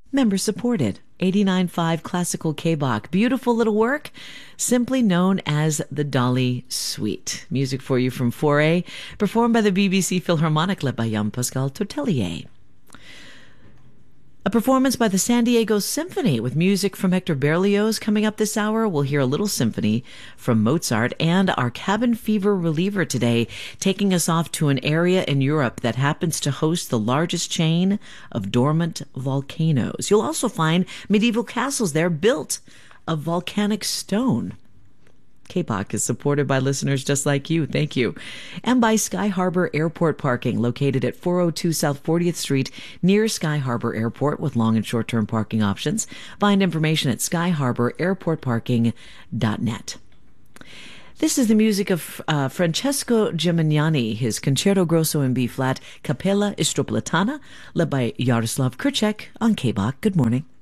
Member supported. 89.5 Classical K-Bach. Beautiful little work, simply known as the Dolly Suite. Music for you from Fauré, performed by the BBC Philharmonic, led by Jean-Pascal Tortelier. A performance by the San Diego Symphony with music from Hector Berlioz coming up this hour. We'll hear a little symphony from Mozart, and our cabin fever reliever today, taking us off to an area in Europe that happens to host the largest chain of dormant volcanoes. You'll also find medieval castles there built of volcanic stone. K-Bach is supported by listeners just like you. Thank you. And by Sky Harbor Airport Parking, located at 402 South 40th Street, near Sky Harbor Airport, with long and short-term parking options. Find information at skyharbораirportparking.net. This is the music of Francesco Gimignani, his Concerto Grosso in B-flat, Cappella Istropolitana, led by Jaroslav Kurczak on K-Bach. Good morning.